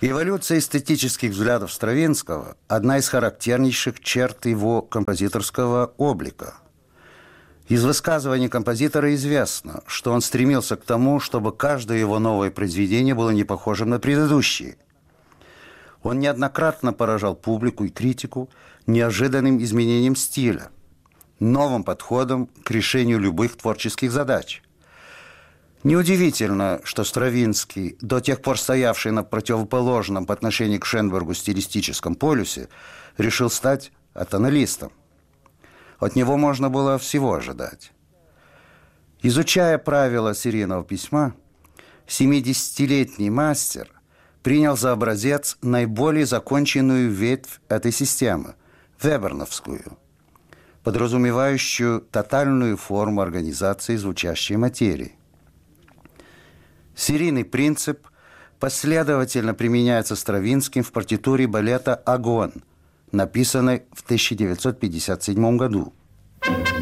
Эволюция эстетических взглядов Стравинского – одна из характернейших черт его композиторского облика. Из высказываний композитора известно, что он стремился к тому, чтобы каждое его новое произведение было не похожим на предыдущие. Он неоднократно поражал публику и критику неожиданным изменением стиля, новым подходом к решению любых творческих задач. Неудивительно, что Стравинский, до тех пор стоявший на противоположном по отношению к Шенбергу стилистическом полюсе, решил стать атоналистом. От него можно было всего ожидать. Изучая правила серийного письма, 70-летний мастер принял за образец наиболее законченную ветвь этой системы – веберновскую, подразумевающую тотальную форму организации звучащей материи. Серийный принцип последовательно применяется Стравинским в партитуре балета «Огонь», написанной в 1957 году.